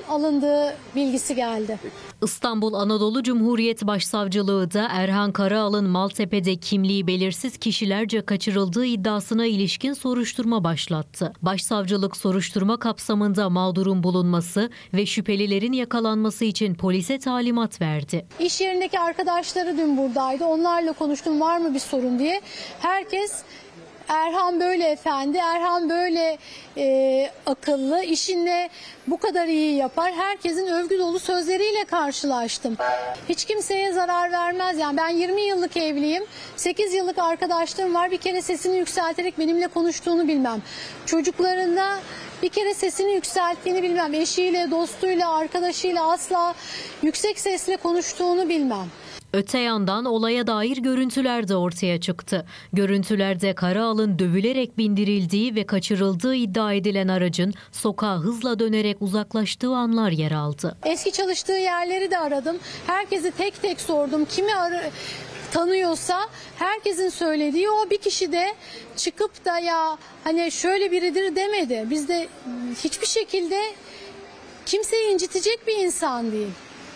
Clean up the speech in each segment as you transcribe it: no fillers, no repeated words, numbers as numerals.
alındığı bilgisi geldi. İstanbul Anadolu Cumhuriyet Başsavcılığı da Erhan Karaal'ın Maltepe'de kimliği belirsiz kişilerce kaçırıldığı iddiasına ilişkin soruşturma başlattı. Başsavcılık soruşturma kapsamında mağdurun bulunması ve şüphelilerin yakalanması için polise talimat verdi. İş yerindeki arkadaşları dün buradaydı. Onlarla konuştum, var mı bir sorun diye. Herkes Erhan böyle efendi, Erhan böyle akıllı, işini bu kadar iyi yapar. Herkesin övgü dolu sözleriyle karşılaştım. Hiç kimseye zarar vermez. Yani ben 20 yıllık evliyim. 8 yıllık arkadaşlığım var. Bir kere sesini yükselterek benimle konuştuğunu bilmem. Çocuklarında bir kere sesini yükselttiğini bilmem. Eşiyle, dostuyla, arkadaşıyla asla yüksek sesle konuştuğunu bilmem. Öte yandan olaya dair görüntüler de ortaya çıktı. Görüntülerde Karaal'ın dövülerek bindirildiği ve kaçırıldığı iddia edilen aracın sokağa hızla dönerek uzaklaştığı anlar yer aldı. Eski çalıştığı yerleri de aradım. Herkesi tek tek sordum. Kimi tanıyorsa herkesin söylediği o, bir kişi de çıkıp da ya hani şöyle biridir demedi. Biz de hiçbir şekilde kimseyi incitecek bir insan değil.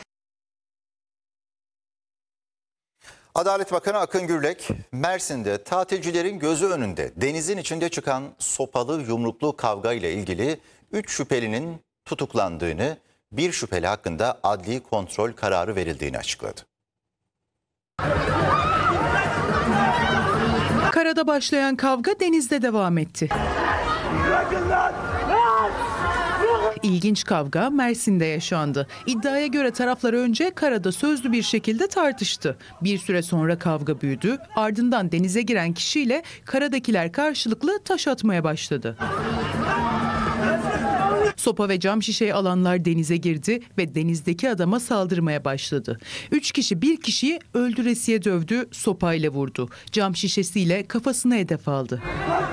Adalet Bakanı Akın Gürlek, Mersin'de tatilcilerin gözü önünde denizin içinde çıkan sopalı yumruklu kavga ile ilgili 3 şüphelinin tutuklandığını, bir şüpheli hakkında adli kontrol kararı verildiğini açıkladı. Karada başlayan kavga denizde devam etti. İlginç kavga Mersin'de yaşandı. İddiaya göre taraflar önce karada sözlü bir şekilde tartıştı. Bir süre sonra kavga büyüdü. Ardından denize giren kişiyle karadakiler karşılıklı taş atmaya başladı. Sopa ve cam şişeyi alanlar denize girdi ve denizdeki adama saldırmaya başladı. 3 kişi bir kişiyi öldüresiye dövdü, sopayla vurdu. Cam şişesiyle kafasına hedef aldı.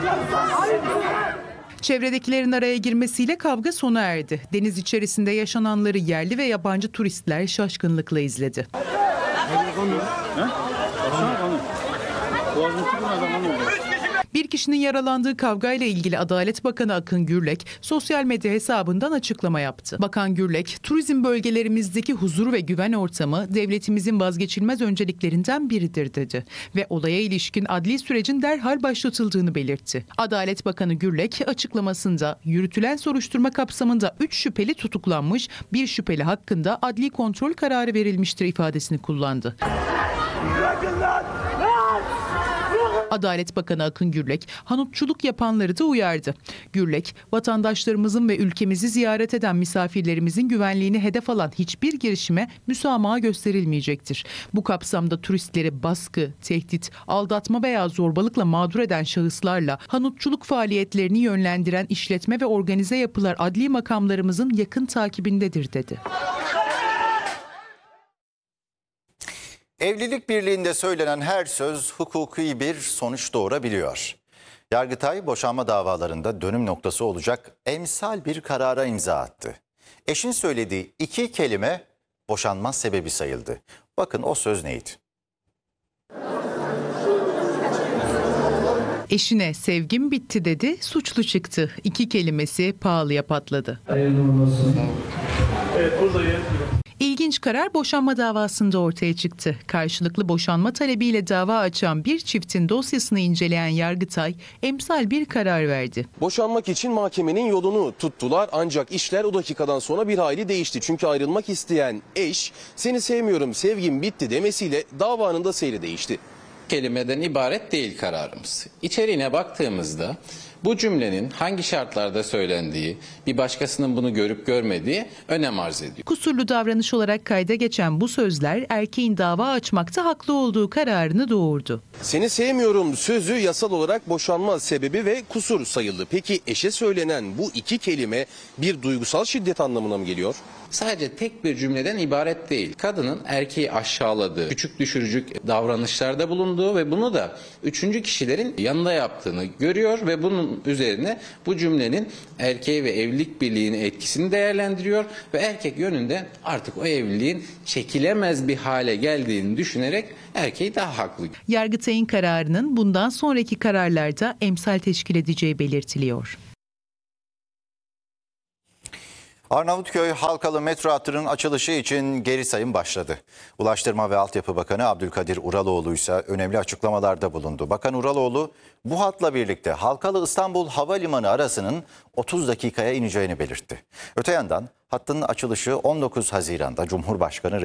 Çevredekilerin araya girmesiyle kavga sona erdi. Deniz içerisinde yaşananları yerli ve yabancı turistler şaşkınlıkla izledi. Bir kişinin yaralandığı kavgayla ilgili Adalet Bakanı Akın Gürlek sosyal medya hesabından açıklama yaptı. Bakan Gürlek, turizm bölgelerimizdeki huzur ve güven ortamı devletimizin vazgeçilmez önceliklerinden biridir dedi ve olaya ilişkin adli sürecin derhal başlatıldığını belirtti. Adalet Bakanı Gürlek açıklamasında yürütülen soruşturma kapsamında 3 şüpheli tutuklanmış, bir şüpheli hakkında adli kontrol kararı verilmiştir ifadesini kullandı. Adalet Bakanı Akın Gürlek, hanutçuluk yapanları da uyardı. Gürlek, vatandaşlarımızın ve ülkemizi ziyaret eden misafirlerimizin güvenliğini hedef alan hiçbir girişime müsamaha gösterilmeyecektir. Bu kapsamda turistleri baskı, tehdit, aldatma veya zorbalıkla mağdur eden şahıslarla hanutçuluk faaliyetlerini yönlendiren işletme ve organize yapılar adli makamlarımızın yakın takibindedir dedi. Evlilik birliğinde söylenen her söz hukuki bir sonuç doğurabiliyor. Yargıtay boşanma davalarında dönüm noktası olacak emsal bir karara imza attı. Eşin söylediği 2 kelime boşanma sebebi sayıldı. Bakın o söz neydi? Eşine sevgim bitti dedi, suçlu çıktı. 2 kelimesi pahalıya patladı. Evet, buradayım. İlginç karar boşanma davasında ortaya çıktı. Karşılıklı boşanma talebiyle dava açan bir çiftin dosyasını inceleyen Yargıtay emsal bir karar verdi. Boşanmak için mahkemenin yolunu tuttular ancak işler o dakikadan sonra bir hayli değişti. Çünkü ayrılmak isteyen eş seni sevmiyorum, sevgim bitti demesiyle davanın da seyri değişti. Kelimeden ibaret değil kararımız. İçeriğine baktığımızda bu cümlenin hangi şartlarda söylendiği, bir başkasının bunu görüp görmediği önem arz ediyor. Kusurlu davranış olarak kayda geçen bu sözler erkeğin dava açmakta haklı olduğu kararını doğurdu. Seni sevmiyorum sözü yasal olarak boşanma sebebi ve kusur sayıldı. Peki eşe söylenen bu 2 kelime bir duygusal şiddet anlamına mı geliyor? Sadece tek bir cümleden ibaret değil. Kadının erkeği aşağıladığı, küçük düşürücü davranışlarda bulunduğu ve bunu da 3. kişilerin yanında yaptığını görüyor ve bunun üzerine bu cümlenin erkeğe ve evlilik birliğinin etkisini değerlendiriyor ve erkek yönünde artık o evliliğin çekilemez bir hale geldiğini düşünerek erkeği daha haklı. Yargıtay'ın kararının bundan sonraki kararlarda emsal teşkil edeceği belirtiliyor. Arnavutköy Halkalı metro hattının açılışı için geri sayım başladı. Ulaştırma ve Altyapı Bakanı Abdülkadir Uraloğlu ise önemli açıklamalarda bulundu. Bakan Uraloğlu bu hatla birlikte Halkalı İstanbul Havalimanı arasının 30 dakikaya ineceğini belirtti. Öte yandan hattın açılışı 19 Haziran'da Cumhurbaşkanı